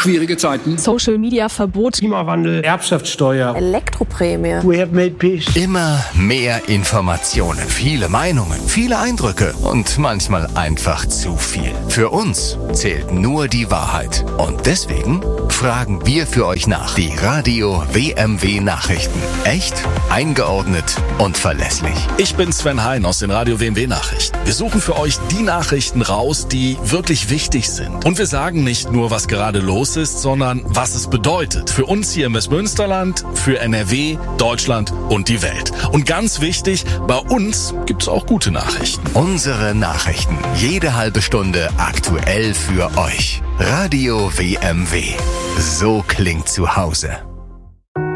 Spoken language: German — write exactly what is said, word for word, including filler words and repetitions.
schwierige Zeiten. Social-Media-Verbot. Klimawandel. Erbschaftssteuer. Elektroprämie. We have made peace. Immer mehr Informationen, viele Meinungen, viele Eindrücke und manchmal einfach zu viel. Für uns zählt nur die Wahrheit. Und deswegen fragen wir für euch nach. Die Radio W M W Nachrichten. Echt, eingeordnet und verlässlich. Ich bin Sven Hein aus den Radio W M W Nachrichten. Wir suchen für euch die Nachrichten raus, die wirklich wichtig sind. Und wir sagen nicht nur, was gerade los ist, sondern was es bedeutet. Für uns hier im Westmünsterland, für N R W, Deutschland und die Welt. Und ganz wichtig, bei uns gibt es auch gute Nachrichten. Unsere Nachrichten. Jede halbe Stunde aktuell für euch. Radio W M W. So klingt zu Hause.